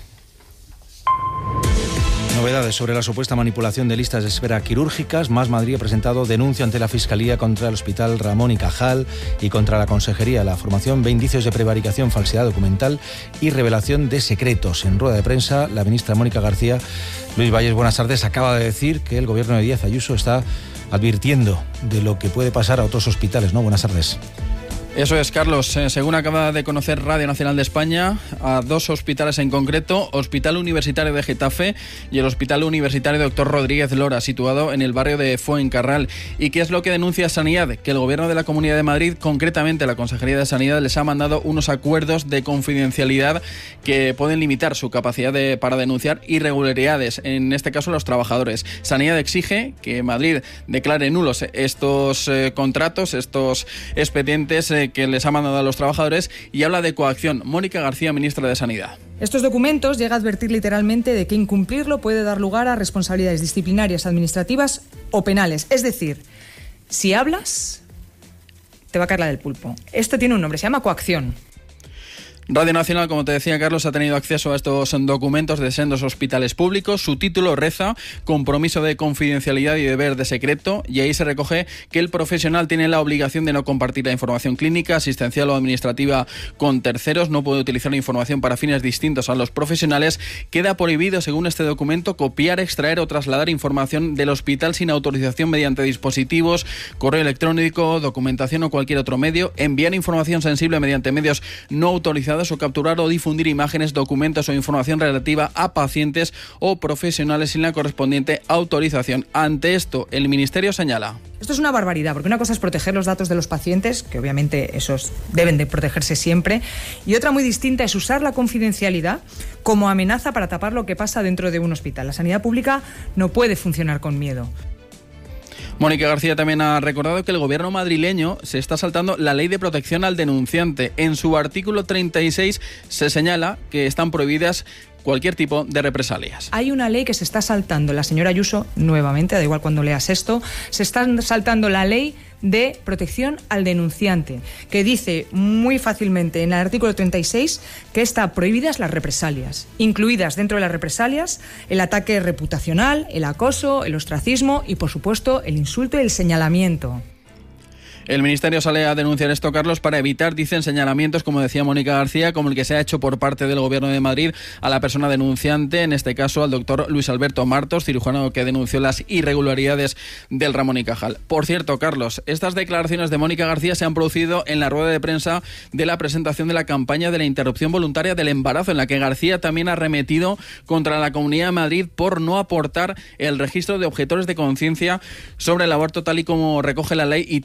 Novedades sobre la supuesta manipulación de listas de espera quirúrgicas. Más Madrid ha presentado denuncia ante la Fiscalía contra el Hospital Ramón y Cajal y contra la Consejería de la Formación. Ve indicios de prevaricación, falsedad documental y revelación de secretos. En rueda de prensa, la ministra Mónica García, Luis Valles, buenas tardes, acaba de decir que el gobierno de Díaz Ayuso está advirtiendo de lo que puede pasar a otros hospitales, ¿no? Buenas tardes. Eso es, Carlos. Eh, según acaba de conocer Radio Nacional de España, a dos hospitales en concreto, Hospital Universitario de Getafe y el Hospital Universitario Doctor Rodríguez Lora, situado en el barrio de Fuencarral. ¿Y qué es lo que denuncia Sanidad? Que el Gobierno de la Comunidad de Madrid, concretamente la Consejería de Sanidad, les ha mandado unos acuerdos de confidencialidad que pueden limitar su capacidad de, para denunciar irregularidades, en este caso los trabajadores. Sanidad exige que Madrid declare nulos estos eh, contratos, estos expedientes eh, que les ha mandado a los trabajadores, y habla de coacción. Mónica García, ministra de Sanidad. Estos documentos llega a advertir literalmente de que incumplirlo puede dar lugar a responsabilidades disciplinarias, administrativas o penales. Es decir, si hablas, te va a caer la del pulpo. Esto tiene un nombre, se llama coacción. Radio Nacional, como te decía, Carlos, ha tenido acceso a estos documentos de sendos hospitales públicos. Su título reza compromiso de confidencialidad y deber de secreto, y ahí se recoge que el profesional tiene la obligación de no compartir la información clínica, asistencial o administrativa con terceros, no puede utilizar la información para fines distintos a los profesionales. Queda prohibido, según este documento, copiar, extraer o trasladar información del hospital sin autorización mediante dispositivos, correo electrónico, documentación o cualquier otro medio, enviar información sensible mediante medios no autorizados o capturar o difundir imágenes, documentos o información relativa a pacientes o profesionales sin la correspondiente autorización. Ante esto, el Ministerio señala: esto es una barbaridad, porque una cosa es proteger los datos de los pacientes, que obviamente esos deben de protegerse siempre, y otra muy distinta es usar la confidencialidad como amenaza para tapar lo que pasa dentro de un hospital. La sanidad pública no puede funcionar con miedo. Mónica García también ha recordado que el gobierno madrileño se está saltando la ley de protección al denunciante. En su artículo treinta y seis se señala que están prohibidas cualquier tipo de represalias. Hay una ley que se está saltando. La señora Ayuso, nuevamente, da igual cuando leas esto, se está saltando la ley de protección al denunciante, que dice muy fácilmente en el artículo treinta y seis que están prohibidas las represalias, incluidas dentro de las represalias el ataque reputacional, el acoso, el ostracismo y, por supuesto, el insulto y el señalamiento. El Ministerio sale a denunciar esto, Carlos, para evitar, dicen, señalamientos, como decía Mónica García, como el que se ha hecho por parte del Gobierno de Madrid a la persona denunciante, en este caso al doctor Luis Alberto Martos, cirujano que denunció las irregularidades del Ramón y Cajal. Por cierto, Carlos, estas declaraciones de Mónica García se han producido en la rueda de prensa de la presentación de la campaña de la interrupción voluntaria del embarazo, en la que García también ha arremetido contra la Comunidad de Madrid por no aportar el registro de objetores de conciencia sobre el aborto tal y como recoge la ley y tal y como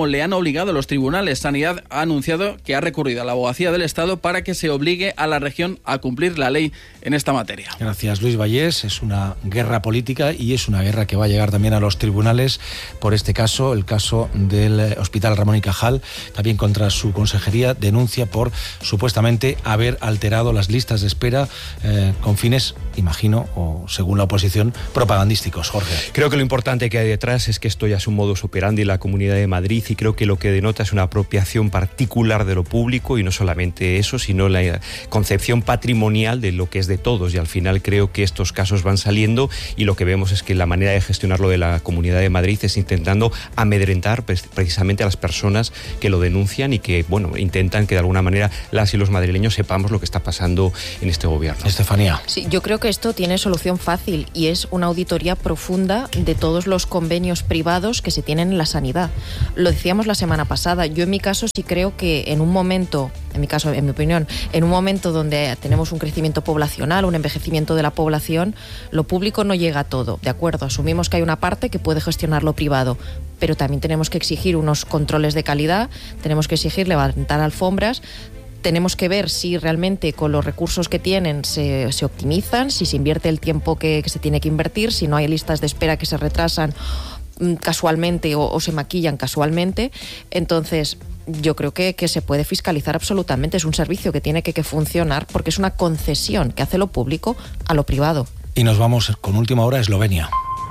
como le han obligado los tribunales. Sanidad ha anunciado que ha recurrido a la Abogacía del Estado para que se obligue a la región a cumplir la ley en esta materia. Gracias, Luis Vallés. Es una guerra política y es una guerra que va a llegar también a los tribunales por este caso, el caso del Hospital Ramón y Cajal, también contra su consejería, denuncia por supuestamente haber alterado las listas de espera eh, con fines, imagino, o según la oposición, propagandísticos. Jorge. Creo que lo importante que hay detrás es que esto ya es un modus operandi en la Comunidad de Madrid y creo que lo que denota es una apropiación particular de lo público y no solamente eso, sino la concepción patrimonial de lo que es de todos, y al final creo que estos casos van saliendo y lo que vemos es que la manera de gestionarlo de la Comunidad de Madrid es intentando amedrentar precisamente a las personas que lo denuncian y que, bueno, intentan que de alguna manera las y los madrileños sepamos lo que está pasando en este gobierno. Estefanía. Sí, yo creo que esto tiene solución fácil y es una auditoría profunda de todos los convenios privados que se tienen en la sanidad. Lo decíamos la semana pasada. Yo en mi caso sí creo que en un momento, en mi caso, en mi opinión, en un momento donde tenemos un crecimiento poblacional, un envejecimiento de la población, lo público no llega a todo, ¿de acuerdo? Asumimos que hay una parte que puede gestionar lo privado, pero también tenemos que exigir unos controles de calidad, tenemos que exigir levantar alfombras, tenemos que ver si realmente con los recursos que tienen se, se optimizan, si se invierte el tiempo que, que se tiene que invertir, si no hay listas de espera que se retrasan casualmente o, o se maquillan casualmente. Entonces yo creo que, que se puede fiscalizar absolutamente. Es un servicio que tiene que, que funcionar porque es una concesión que hace lo público a lo privado. Y nos vamos con última hora a Eslovenia.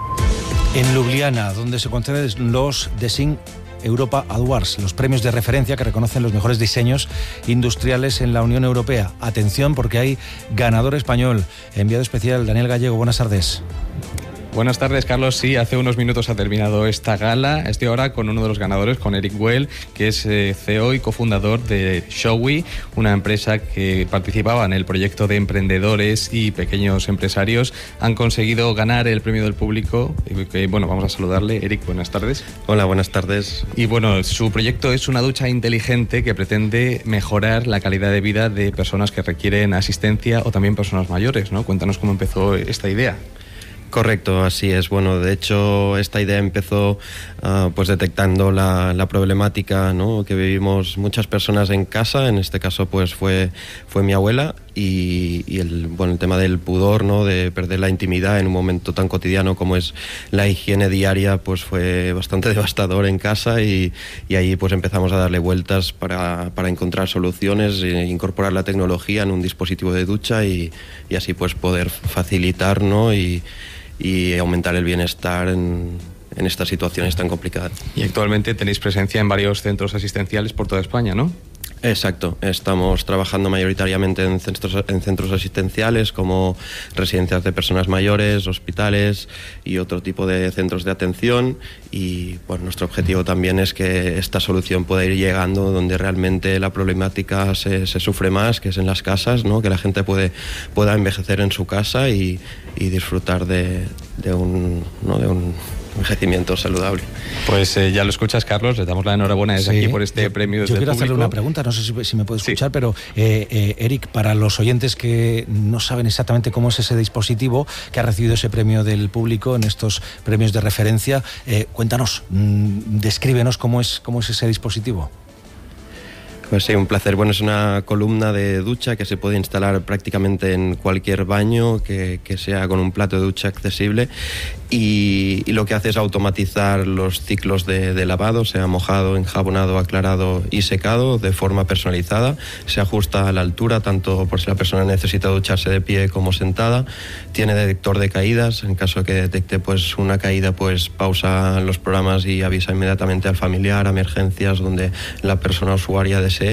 En Ljubljana, donde se conceden los Design Europa Awards, los premios de referencia que reconocen los mejores diseños industriales en la Unión Europea. Atención, porque hay ganador español. Enviado especial Daniel Gallego, buenas tardes. Buenas tardes, Carlos. Sí, hace unos minutos ha terminado esta gala. Estoy ahora con uno de los ganadores, con Eric Well, que es eh, C E O y cofundador de Showy, una empresa que participaba en el proyecto de emprendedores y pequeños empresarios. Han conseguido ganar el premio del público. Y, bueno, vamos a saludarle. Eric, buenas tardes. Hola, buenas tardes. Y bueno, su proyecto es una ducha inteligente que pretende mejorar la calidad de vida de personas que requieren asistencia o también personas mayores, ¿no? Cuéntanos cómo empezó esta idea. Correcto, así es. Bueno, de hecho, esta idea empezó uh, pues detectando la, la problemática, ¿no?, que vivimos muchas personas en casa. En este caso, pues fue, fue mi abuela y, y el, bueno, el tema del pudor, ¿no?, de perder la intimidad en un momento tan cotidiano como es la higiene diaria, pues fue bastante devastador en casa y, y ahí pues empezamos a darle vueltas para, para encontrar soluciones, e incorporar la tecnología en un dispositivo de ducha y, y así pues poder facilitar, ¿no?, y y aumentar el bienestar en, en estas situaciones tan complicadas. Y actualmente tenéis presencia en varios centros asistenciales por toda España, ¿no? Exacto, estamos trabajando mayoritariamente en centros, en centros asistenciales como residencias de personas mayores, hospitales y otro tipo de centros de atención, y bueno, nuestro objetivo también es que esta solución pueda ir llegando donde realmente la problemática se, se sufre más, que es en las casas, ¿no?, que la gente puede, pueda envejecer en su casa y, y disfrutar de, de un, ¿no?, de un envejecimiento saludable. Pues eh, ya lo escuchas, Carlos, le damos la enhorabuena desde sí, aquí por este yo, premio. Yo quiero hacerle una pregunta, no sé si, si me puede escuchar, sí. pero eh, eh, Eric, para los oyentes que no saben exactamente cómo es ese dispositivo que ha recibido ese premio del público en estos premios de referencia, eh, cuéntanos, mmm, descríbenos cómo es, cómo es ese dispositivo. Pues sí, un placer. Bueno, es una columna de ducha que se puede instalar prácticamente en cualquier baño que, que sea con un plato de ducha accesible y, y lo que hace es automatizar los ciclos de, de lavado, sea mojado, enjabonado, aclarado y secado de forma personalizada. Se ajusta a la altura, tanto por si la persona necesita ducharse de pie como sentada. Tiene detector de caídas. En caso de que detecte pues una caída, pues pausa los programas y avisa inmediatamente al familiar, a emergencias donde la persona usuaria desea.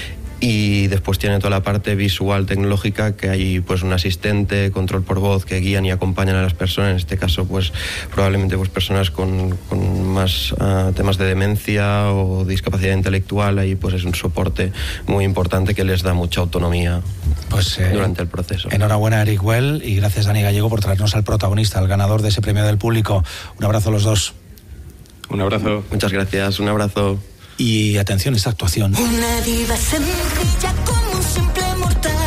Y después tiene toda la parte visual tecnológica, que hay pues un asistente, control por voz, que guían y acompañan a las personas. En este caso pues probablemente pues personas con, con más uh, temas de demencia o discapacidad intelectual. Ahí pues es un soporte muy importante que les da mucha autonomía pues, eh, durante el proceso. Enhorabuena, Eric Well, y gracias, Dani Gallego, por traernos al protagonista, al ganador de ese premio del público. Un abrazo a los dos. Un abrazo. Muchas gracias, un abrazo. Y atención, esta actuación. Una diva sencilla como un simple mortal.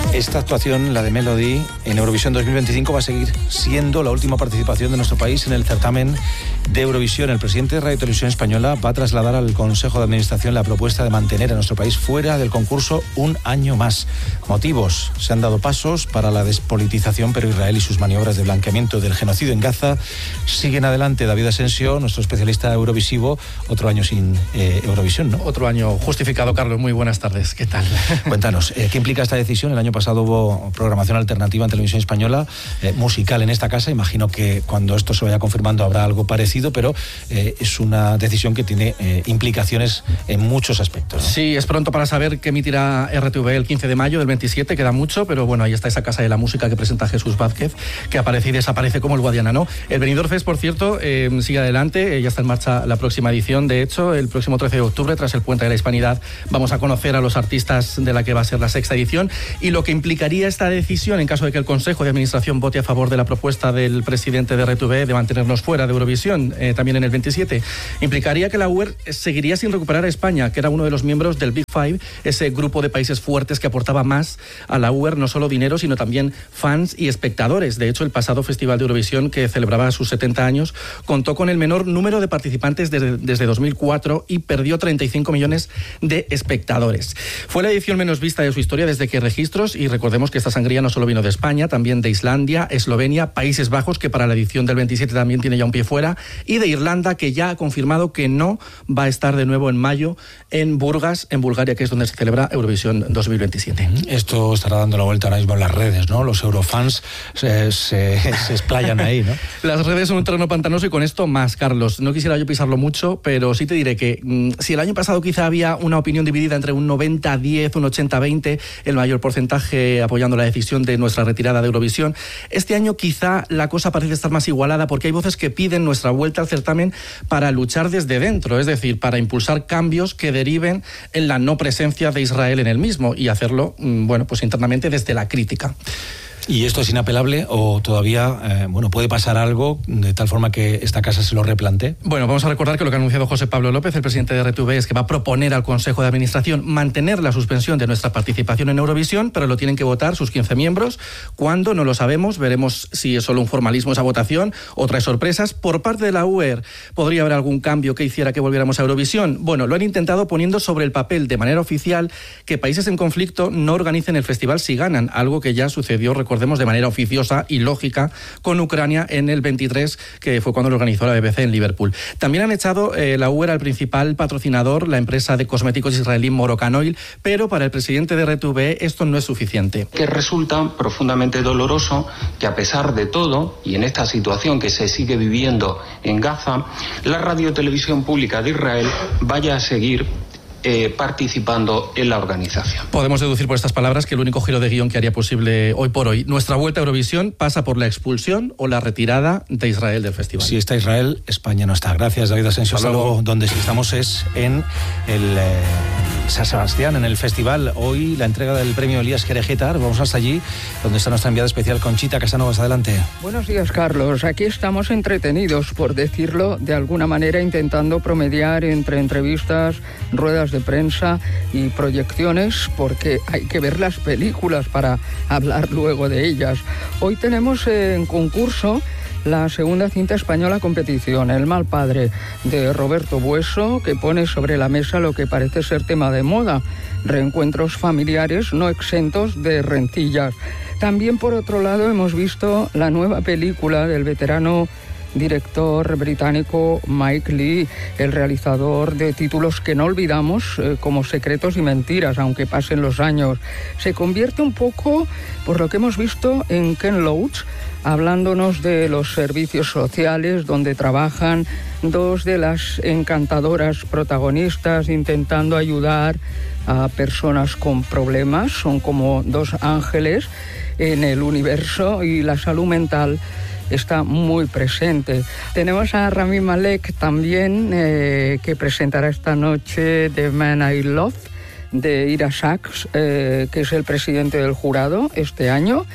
Esta actuación, la de Melody, en Eurovisión dos mil veinticinco va a seguir siendo la última participación de nuestro país en el certamen de Eurovisión. El presidente de Radio Televisión Española va a trasladar al Consejo de Administración la propuesta de mantener a nuestro país fuera del concurso un año más. Motivos: se han dado pasos para la despolitización, pero Israel y sus maniobras de blanqueamiento del genocidio en Gaza siguen adelante. David Asensio, nuestro especialista eurovisivo, otro año sin eh, Eurovisión, ¿no? Otro año justificado, Carlos. Muy buenas tardes. ¿Qué tal? Cuéntanos, eh, ¿qué implica esta decisión? El año pasado hubo programación alternativa en Televisión Española, eh, musical en esta casa. Imagino que cuando esto se vaya confirmando habrá algo parecido, pero eh, es una decisión que tiene eh, implicaciones en muchos aspectos, ¿no? Sí, es pronto para saber qué emitirá R T V E el quince de mayo del veintisiete, queda mucho, pero bueno, ahí está esa casa de la música que presenta Jesús Vázquez, que aparece y desaparece como el Guadiana, ¿no? El Benidorm Fest, por cierto, eh, sigue adelante, eh, ya está en marcha la próxima edición. De hecho, el próximo trece de octubre, tras el Puente de la Hispanidad, vamos a conocer a los artistas de la que va a ser la sexta edición, y lo que implicaría esta decisión en caso de que el Consejo de Administración vote a favor de la propuesta del presidente de R T V E de mantenernos fuera de Eurovisión, eh, también en el veintisiete, implicaría que la U E R seguiría sin recuperar a España, que era uno de los miembros del Big Five, ese grupo de países fuertes que aportaba más a la U E R, no solo dinero, sino también fans y espectadores. De hecho, el pasado Festival de Eurovisión, que celebraba sus setenta años, contó con el menor número de participantes desde, desde dos mil cuatro y perdió treinta y cinco millones de espectadores. Fue la edición menos vista de su historia desde que registros, y recordemos que esta sangría no solo vino de España, también de Islandia, Eslovenia, Países Bajos, que para la edición del veintisiete también tiene ya un pie fuera, y de Irlanda, que ya ha confirmado que no va a estar de nuevo en mayo en Burgas, en Bulgaria, que es donde se celebra Eurovisión dos mil veintisiete. Esto estará dando la vuelta ahora mismo en las redes, ¿no? Los eurofans se, se, se explayan ahí, ¿no? Las redes son un terreno pantanoso, y con esto más, Carlos. No quisiera yo pisarlo mucho, pero sí te diré que mmm, si el año pasado quizá había una opinión dividida entre un noventa diez, un ochenta veinte, el mayor porcentaje apoyando la decisión de nuestra retirada de Eurovisión, este año quizá la cosa parece estar más igualada, porque hay voces que piden nuestra vuelta al certamen para luchar desde dentro, es decir, para impulsar cambios que deriven en la no presencia de Israel en el mismo, y hacerlo, bueno, pues internamente desde la crítica. ¿Y esto es inapelable o todavía eh, bueno, puede pasar algo de tal forma que esta casa se lo replantee? Bueno, vamos a recordar que lo que ha anunciado José Pablo López, el presidente de R T V E, es que va a proponer al Consejo de Administración mantener la suspensión de nuestra participación en Eurovisión, pero lo tienen que votar sus quince miembros. ¿Cuándo? No lo sabemos. Veremos si es solo un formalismo esa votación o trae sorpresas. Por parte de la U E R, ¿podría haber algún cambio que hiciera que volviéramos a Eurovisión? Bueno, lo han intentado poniendo sobre el papel de manera oficial que países en conflicto no organicen el festival si ganan, algo que ya sucedió, recordemos, de manera oficiosa y lógica con Ucrania en el veintitrés, que fue cuando lo organizó la B B C en Liverpool. También han echado eh, la U E R al principal patrocinador, la empresa de cosméticos israelí Moroccan Oil, pero para el presidente de R T V E esto no es suficiente. Que resulta profundamente doloroso que, a pesar de todo, y en esta situación que se sigue viviendo en Gaza, la radiotelevisión pública de Israel vaya a seguir Eh, participando en la organización. Podemos deducir por estas palabras que el único giro de guión que haría posible hoy por hoy nuestra vuelta a Eurovisión pasa por la expulsión o la retirada de Israel del festival. Si está Israel, España no está. Gracias, David Asensio. Hasta luego. Donde sí estamos es en el eh, San Sebastián, en el festival. Hoy la entrega del premio Elías Querejetar. Vamos hasta allí, donde está nuestra enviada especial Conchita Casanovas. Adelante. Buenos días, Carlos. Aquí estamos entretenidos, por decirlo de alguna manera, intentando promediar entre entrevistas, ruedas de de prensa y proyecciones, porque hay que ver las películas para hablar luego de ellas. Hoy tenemos en concurso la segunda cinta española competición, El mal padre, de Roberto Bueso, que pone sobre la mesa lo que parece ser tema de moda: reencuentros familiares no exentos de rencillas. También, por otro lado, hemos visto la nueva película del veterano director británico Mike Leigh, el realizador de títulos que no olvidamos, eh, como Secretos y Mentiras, aunque pasen los años. Se convierte un poco, por lo que hemos visto, en Ken Loach, hablándonos de los servicios sociales donde trabajan dos de las encantadoras protagonistas, intentando ayudar a personas con problemas. Son como dos ángeles en el universo, y la salud mental está muy presente. Tenemos a Rami Malek también, eh, que presentará esta noche The Man I Love, de Ira Sachs, eh, que es el presidente del jurado este año.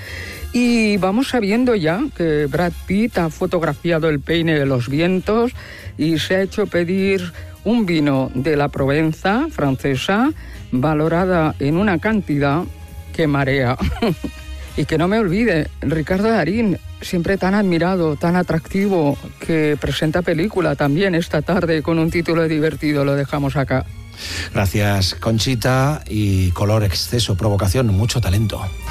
Y vamos sabiendo ya que Brad Pitt ha fotografiado el peine de los vientos y se ha hecho pedir un vino de la Provenza francesa, valorada en una cantidad qué marea. Y que no me olvide, Ricardo Darín, siempre tan admirado, tan atractivo, que presenta película también esta tarde con un título divertido, lo dejamos acá. Gracias, Conchita. Y color, exceso, provocación, mucho talento.